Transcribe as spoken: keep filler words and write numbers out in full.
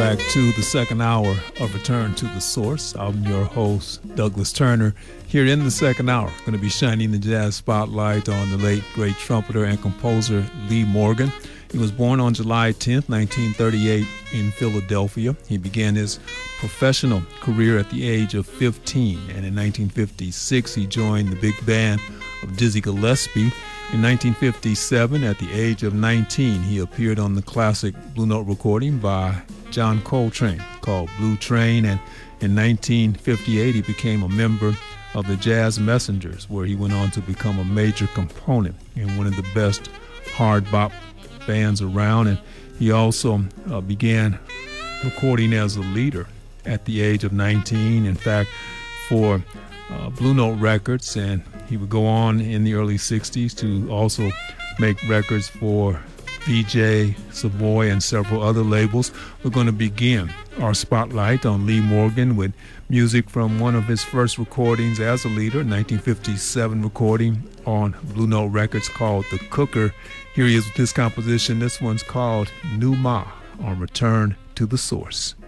back to the second hour of Return to the Source. I'm your host, Douglas Turner. Here in the second hour, going to be shining the jazz spotlight on the late, great trumpeter and composer Lee Morgan. He was born on July tenth, nineteen thirty-eight in Philadelphia. He began his professional career at the age of fifteen, and in nineteen fifty-six, he joined the big band of Dizzy Gillespie. In nineteen fifty-seven, at the age of nineteen, he appeared on the classic Blue Note recording by John Coltrane called Blue Train, and in nineteen fifty-eight, he became a member of the Jazz Messengers, where he went on to become a major component in one of the best hard bop bands around, and he also uh, began recording as a leader at the age of nineteen, in fact, for uh, Blue Note Records, and he would go on in the early sixties to also make records for V J, Savoy, and several other labels. We're going to begin our spotlight on Lee Morgan with music from one of his first recordings as a leader, nineteen fifty-seven recording on Blue Note Records called The Cooker. Here he is with this composition. This one's called New Ma on Return to the Source.